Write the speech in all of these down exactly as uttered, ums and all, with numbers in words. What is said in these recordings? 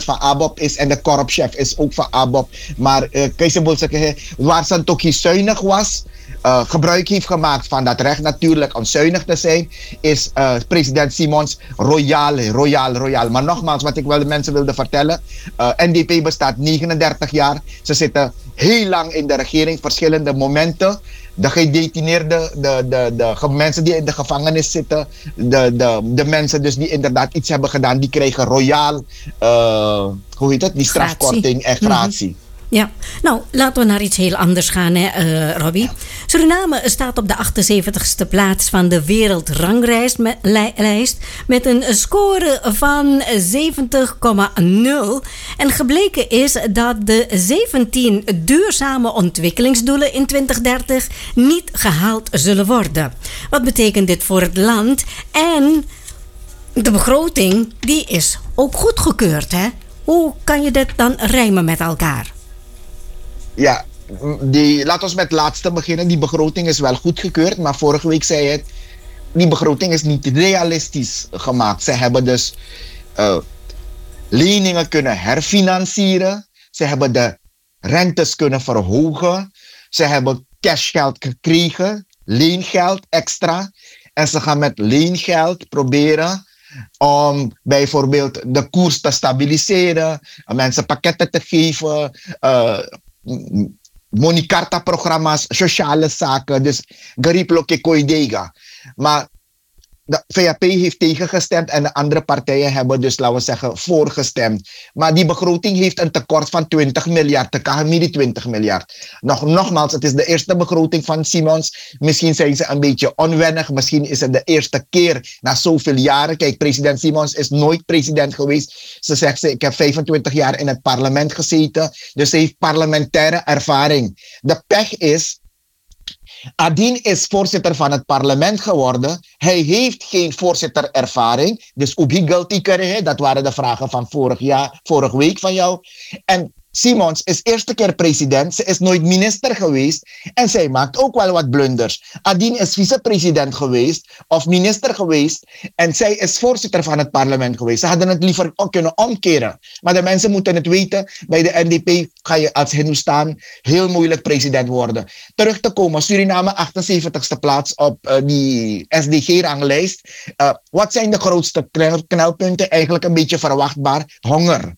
van ABOP is en de korpschef is ook van ABOP. Maar uh, Kees Bolseke, waar Santokhi zuinig was, uh, gebruik heeft gemaakt van dat recht natuurlijk om zuinig te zijn, is uh, president Simons royaal, royaal, royaal. Maar nogmaals, wat ik wel de mensen wilde vertellen, uh, N D P bestaat negenendertig jaar. Ze zitten heel lang in de regering, verschillende momenten. De gedetineerden, de, de, de, de mensen die in de gevangenis zitten, de, de, de mensen dus die inderdaad iets hebben gedaan, die kregen royaal, uh, hoe heet het, die strafkorting en gratie. Mm-hmm. Ja, nou laten we naar iets heel anders gaan, hè, uh, Robbie. Suriname staat op de achtenzeventigste plaats van de wereldranglijst met, lijst, met een score van zeventig komma nul. En gebleken is dat de zeventien duurzame ontwikkelingsdoelen in twintig dertig niet gehaald zullen worden. Wat betekent dit voor het land? En de begroting, die is ook goedgekeurd, hè? Hoe kan je dit dan rijmen met elkaar? Ja, die, laten we met het laatste beginnen. Die begroting is wel goedgekeurd, maar vorige week zei het, die begroting is niet realistisch gemaakt. Ze hebben dus uh, leningen kunnen herfinancieren. Ze hebben de rentes kunnen verhogen. Ze hebben cashgeld gekregen, leengeld extra. En ze gaan met leengeld proberen om bijvoorbeeld de koers te stabiliseren, mensen pakketten te geven, uh, Monikarta-programma's, sociale zaken, dus Gariplo Kekoidega. Maar de V A P heeft tegengestemd en de andere partijen hebben dus, laten we zeggen, voorgestemd. Maar die begroting heeft een tekort van twintig miljard, de Kahamiri twintig miljard. Nog, nogmaals, het is de eerste begroting van Simons. Misschien zijn ze een beetje onwennig, misschien is het de eerste keer na zoveel jaren. Kijk, president Simons is nooit president geweest. Ze zegt, ze, ik heb vijfentwintig jaar in het parlement gezeten, dus ze heeft parlementaire ervaring. De pech is, Adin is voorzitter van het parlement geworden. Hij heeft geen voorzitterervaring. Dus Oebi dat waren de vragen van vorig jaar, vorige week van jou. En Simons is eerste keer president. Ze is nooit minister geweest. En zij maakt ook wel wat blunders. Adin is vicepresident geweest of minister geweest. En zij is voorzitter van het parlement geweest. Ze hadden het liever ook kunnen omkeren. Maar de mensen moeten het weten. Bij de N D P ga je als Hindustan heel moeilijk president worden. Terug te komen. Suriname achtenzeventigste plaats op uh, die S D G-ranglijst. Uh, wat zijn de grootste knelpunten? Eigenlijk een beetje verwachtbaar. Honger.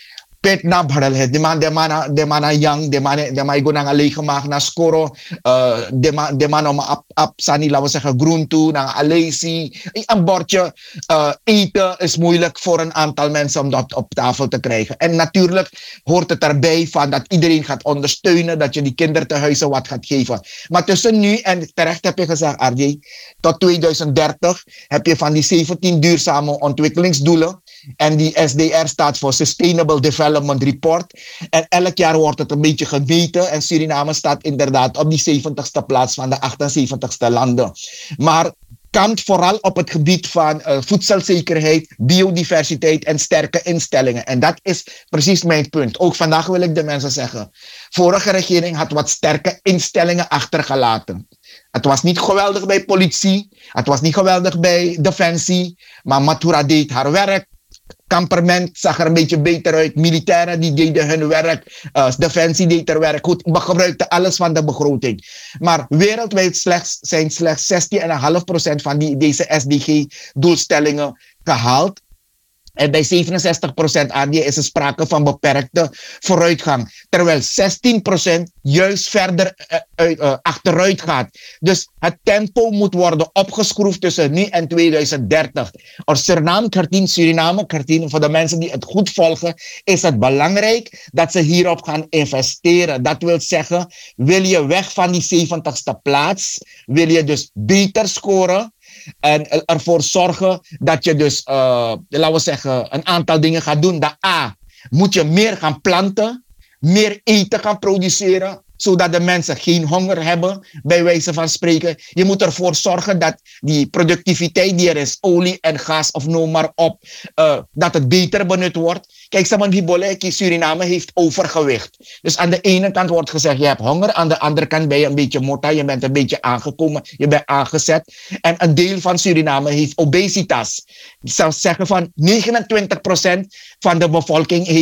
Pet na bharal de man de mana de mana yang de man de man go nang lege mag na scoro uh, de man de man om ap ap sani laten we zeggen groente nang alesi een bordje uh, eten is moeilijk voor een aantal mensen om dat op tafel te krijgen. En natuurlijk hoort het erbij van dat iedereen gaat ondersteunen, dat je die kindertehuizen wat gaat geven. Maar tussen nu en terecht heb je gezegd, R J, tot tweeduizend dertig heb je van die zeventien duurzame ontwikkelingsdoelen. En die S D R staat voor Sustainable Development Report. En elk jaar wordt het een beetje gemeten. En Suriname staat inderdaad op die zeventigste plaats van de achtenzeventigste landen. Maar kampt vooral op het gebied van uh, voedselzekerheid, biodiversiteit en sterke instellingen. En dat is precies mijn punt. Ook vandaag wil ik de mensen zeggen. Vorige regering had wat sterke instellingen achtergelaten. Het was niet geweldig bij politie. Het was niet geweldig bij defensie. Maar Matura deed haar werk. Kamperment zag er een beetje beter uit. Militairen die deden hun werk. Uh, Defensie deed haar werk goed. We gebruikten alles van de begroting. Maar wereldwijd slechts, zijn slechts zestien komma vijf procent van die, deze S D G-doelstellingen gehaald. En bij zevenenzestig procent A D is er sprake van beperkte vooruitgang. Terwijl zestien procent juist verder uh, uh, achteruit gaat. Dus het tempo moet worden opgeschroefd tussen nu en tweeduizend dertig. Or Suriname, Kartien, Suriname, Kartien, voor de mensen die het goed volgen, is het belangrijk dat ze hierop gaan investeren. Dat wil zeggen, wil je weg van die zeventigste plaats, wil je dus beter scoren. En ervoor zorgen dat je dus, uh, laten we zeggen, een aantal dingen gaat doen. Dat A, moet je meer gaan planten, meer eten gaan produceren, zodat de mensen geen honger hebben, bij wijze van spreken. Je moet ervoor zorgen dat die productiviteit die er is, olie en gas of noem maar op, uh, dat het beter benut wordt. Kijk, Saman Suriname heeft overgewicht. Dus aan de ene kant wordt gezegd, je hebt honger. Aan de andere kant ben je een beetje motta, je bent een beetje aangekomen, je bent aangezet. En een deel van Suriname heeft obesitas. Ik zou zeggen van negenentwintig procent van de bevolking heeft